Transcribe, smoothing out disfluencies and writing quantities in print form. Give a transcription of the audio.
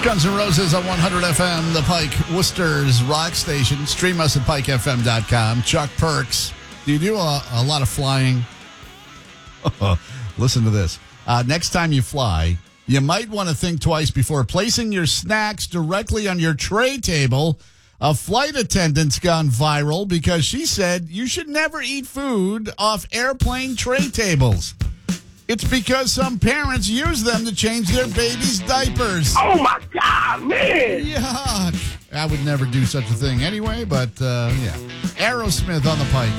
Guns N' Roses on 100 FM, the Pike Worcester's rock station. Stream us at pikefm.com. Chuck Perks. Do you do a lot of flying? Listen to this. Next time you fly, you might want to think twice before placing your snacks directly on your tray table. A flight attendant's gone viral because she said you should never eat food off airplane tray tables. It's because some parents use them to change their babies' diapers. Oh, my God, man. Yuck. I would never do such a thing anyway, but yeah. Aerosmith on the Pike.